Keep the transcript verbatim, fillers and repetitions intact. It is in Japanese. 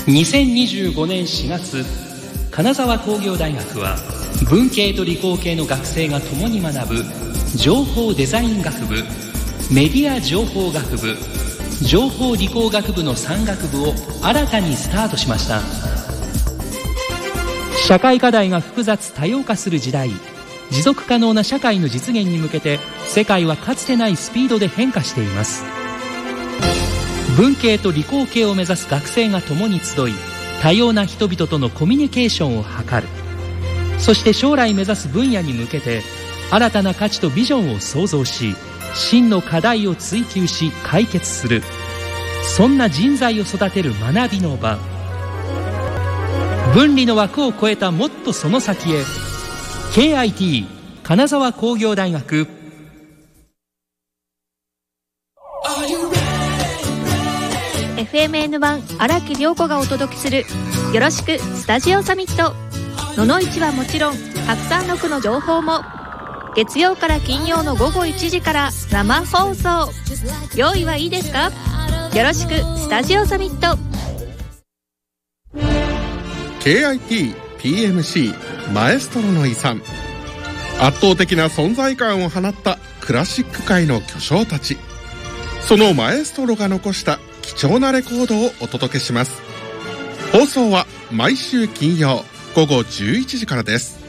にせんにじゅうごねんしがつ、金沢工業大学は文系と理工系の学生が共に学ぶ情報デザイン学部、メディア情報学部、情報理工学部のさん学部を新たにスタートしました。社会課題が複雑多様化する時代、持続可能な社会の実現に向けて世界はかつてないスピードで変化しています。文系と理工系を目指す学生が共に集い、多様な人々とのコミュニケーションを図る。そして将来目指す分野に向けて新たな価値とビジョンを創造し、真の課題を追求し解決する。そんな人材を育てる学びの場。分離の枠を超えたもっとその先へ。 ケーアイティー 金沢工業大学。 エフエムエヌワン 荒木涼子がお届けするよろしくスタジオサミット。野々市はもちろんたくさんの区の情報も月曜から金曜の午後いちじから生放送。用意はいいですか？よろしくスタジオサミット。 ケーアイティー ピーエムシー マエストロの遺産。圧倒的な存在感を放ったクラシック界の巨匠たち、そのマエストロが残した貴重なレコードをお届けします。放送は毎週金曜午後じゅういちじからです。